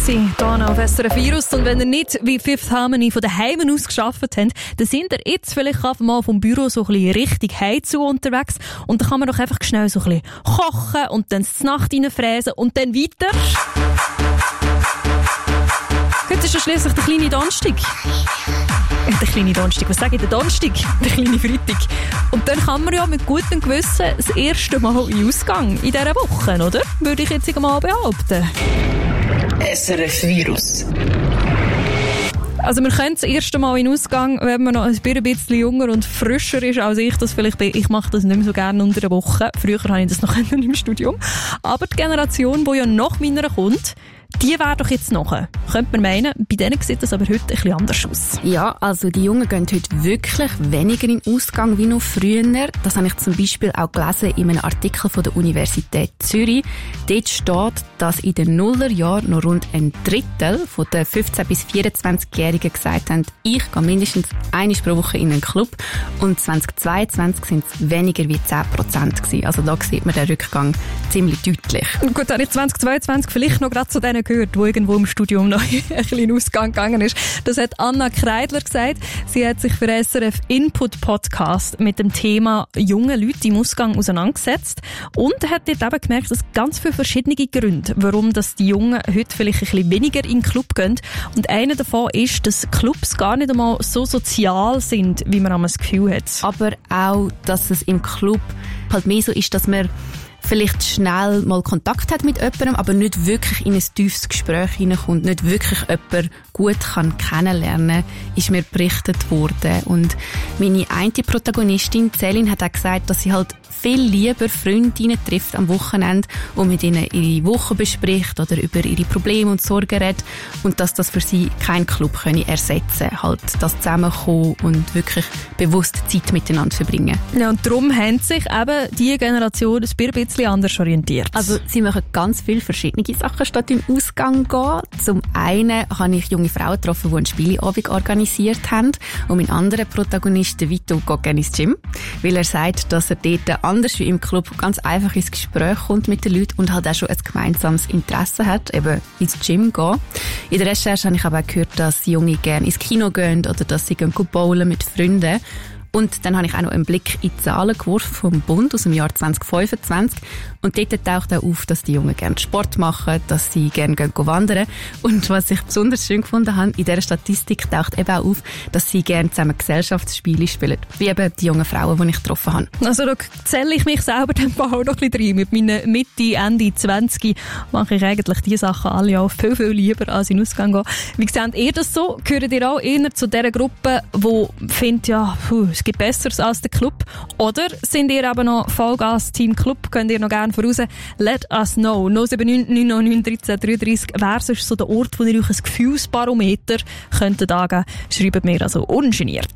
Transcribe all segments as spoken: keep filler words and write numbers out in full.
hier auf S R F Virus. Und wenn ihr nicht wie Fifth Harmony von daheim aus geschafft habt, dann sind ihr jetzt vielleicht einfach mal vom Büro so ein bisschen Richtung Heim zu unterwegs. Und dann kann man doch einfach schnell so ein bisschen kochen und dann die Nacht reinfräsen und dann weiter. Heute ist ja schliesslich der kleine Donnerstag. Der kleine Donnerstag, was sage ich, der Donnerstag? Der kleine Freitag. Und dann kann man ja mit gutem Gewissen das erste Mal in Ausgang in dieser Woche, oder? Würde ich jetzt mal behaupten. S R F Virus. Also wir können das erste Mal in Ausgang, wenn man noch ein bisschen jünger und frischer ist, als ich das vielleicht bin. Ich mache das nicht mehr so gerne unter der Woche. Früher habe ich das noch im Studium. Aber die Generation, die ja nach meiner kommt, die wäre doch jetzt noch. Könnte man meinen, bei denen sieht das aber heute ein bisschen anders aus. Ja, also die Jungen gehen heute wirklich weniger in Ausgang wie noch früher. Das habe ich zum Beispiel auch gelesen in einem Artikel von der Universität Zürich. Dort steht, dass in den Nullerjahren noch rund ein Drittel von den fünfzehn- bis vierundzwanzigjährigen gesagt haben, ich gehe mindestens einmal pro Woche in einen Club. Und zweitausendzweiundzwanzig sind es weniger wie zehn Prozent gewesen. Also da sieht man den Rückgang ziemlich deutlich. Gut, habe ich zweitausendzweiundzwanzig vielleicht noch gerade zu denen gehört, wo irgendwo im Studium noch ein bisschen in Ausgang gegangen ist. Das hat Anna Kreidler gesagt. Sie hat sich für S R F Input Podcast mit dem Thema junge Leute im Ausgang auseinandergesetzt und hat dort eben gemerkt, dass es ganz viele verschiedene Gründe, warum dass die Jungen heute vielleicht ein bisschen weniger in den Club gehen. Und einer davon ist, dass Clubs gar nicht einmal so sozial sind, wie man das Gefühl hat. Aber auch, dass es im Club halt mehr so ist, dass man vielleicht schnell mal Kontakt hat mit jemandem, aber nicht wirklich in ein tiefes Gespräch hineinkommt, nicht wirklich jemanden gut kann kennenlernen, ist mir berichtet worden. Und meine eine Protagonistin, Celine, hat auch gesagt, dass sie halt viel lieber Freundinnen trifft am Wochenende und mit ihnen ihre Woche bespricht oder über ihre Probleme und Sorgen redet und dass das für sie kein Club könne ersetzen, halt das Zusammenkommen und wirklich bewusst Zeit miteinander verbringen. Ja, und darum haben sich eben die Generation ein bisschen anders orientiert. Also sie machen ganz viele verschiedene Sachen statt im Ausgang gehen. Zum einen habe ich junge Frauen getroffen, die einen Spieleabend organisiert haben, und mein anderer Protagonist, der Vito, geht gerne ins Gym, weil er sagt, dass er dort anders wie im Club ganz einfach ins Gespräch kommt mit den Leuten und halt auch schon ein gemeinsames Interesse hat, eben ins Gym gehen. In der Recherche habe ich aber auch gehört, dass Junge gerne ins Kino gehen oder dass sie gehen bowlen mit Freunden. Und dann habe ich auch noch einen Blick in die Zahlen geworfen vom Bund aus dem Jahr zwanzig fünfundzwanzig. Und dort taucht auch auf, dass die Jungen gerne Sport machen, dass sie gerne gehen wandern. Und was ich besonders schön gefunden habe, in dieser Statistik taucht eben auch auf, dass sie gerne zusammen Gesellschaftsspiele spielen. Wie eben die jungen Frauen, die ich getroffen habe. Also da zähle ich mich selber dann auch noch ein bisschen rein. Mit meinen Mitte, Ende zwanzig mache ich eigentlich diese Sachen alle auch viel, viel lieber, als in den Ausgang gehen. Wie seht ihr das so? Gehört ihr auch eher zu dieser Gruppe, die findet, ja, puh, es gibt Besseres als der Club? Oder sind ihr aber noch Vollgas Team Club? Könnt ihr noch gerne voraus? Let us know. null sieben neun neun neun neun eins drei drei drei. Wer ist so der Ort, wo ihr euch ein Gefühlsbarometer könntet angeben? Schreibt mir also ungeniert.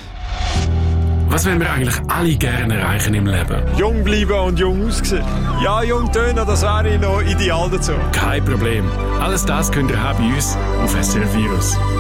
Was wollen wir eigentlich alle gerne erreichen im Leben? Jung bleiben und jung aussehen. Ja, jung tönen, das wäre noch ideal dazu. Kein Problem. Alles das könnt ihr haben bei uns auf S R F Virus.